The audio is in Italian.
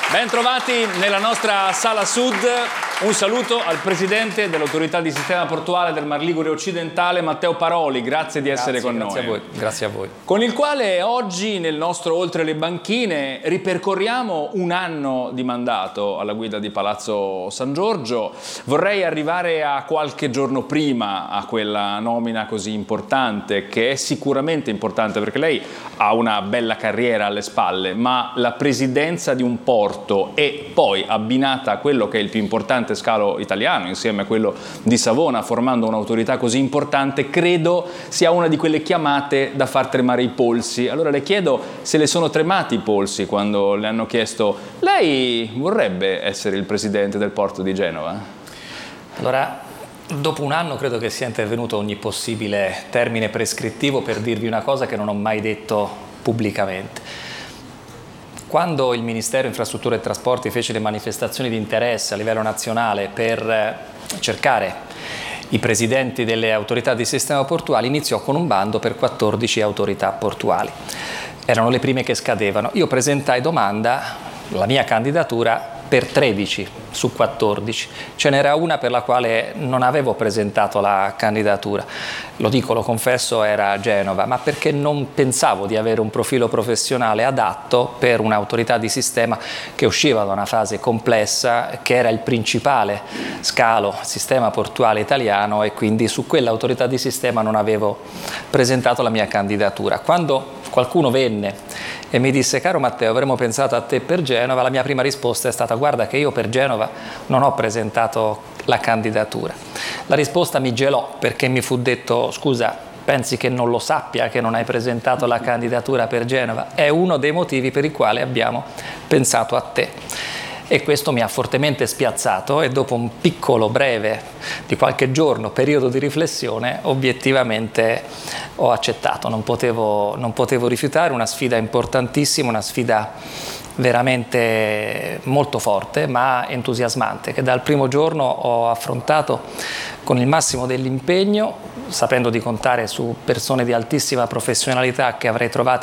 Ben trovati nella nostra sala sud. Un saluto al presidente dell'autorità di sistema portuale del Mar Ligure occidentale, Matteo Paroli. Grazie di essere con noi. Grazie a voi. Con il quale oggi nel nostro Oltre le Banchine ripercorriamo un anno di mandato alla guida di Palazzo San Giorgio. Vorrei arrivare a qualche giorno prima a quella nomina così importante, che è sicuramente importante perché lei ha una bella carriera alle spalle, ma la presidenza di un porto e poi abbinata a quello che è il più importante scalo italiano insieme a quello di Savona, formando un'autorità così importante, credo sia una di quelle chiamate da far tremare i polsi. Allora le chiedo se le sono tremati i polsi quando le hanno chiesto: lei vorrebbe essere il presidente del porto di Genova? Allora, dopo un anno credo che sia intervenuto ogni possibile termine prescrittivo per dirvi una cosa che non ho mai detto pubblicamente. Quando il Ministero Infrastrutture e Trasporti fece le manifestazioni di interesse a livello nazionale per cercare i presidenti delle autorità di sistema portuale, iniziò con un bando per 14 autorità portuali. Erano le prime che scadevano. Io presentai domanda, la mia candidatura, per 13 su 14. Ce n'era una per la quale non avevo presentato la candidatura. Lo dico, lo confesso, era Genova, ma perché non pensavo di avere un profilo professionale adatto per un'autorità di sistema che usciva da una fase complessa, che era il principale scalo sistema portuale italiano, e quindi su quell'autorità di sistema non avevo presentato la mia candidatura. Quando qualcuno venne e mi disse: caro Matteo, avremmo pensato a te per Genova, la mia prima risposta è stata: guarda che io per Genova non ho presentato la candidatura. La risposta mi gelò, perché mi fu detto: scusa, pensi che non lo sappia che non hai presentato la candidatura per Genova? È uno dei motivi per i quali abbiamo pensato a te. E questo mi ha fortemente spiazzato, e dopo un piccolo, breve, di qualche giorno, periodo di riflessione, obiettivamente ho accettato. Non potevo rifiutare. Una sfida importantissima, una sfida veramente molto forte ma entusiasmante, che dal primo giorno ho affrontato con il massimo dell'impegno, sapendo di contare su persone di altissima professionalità che avrei trovato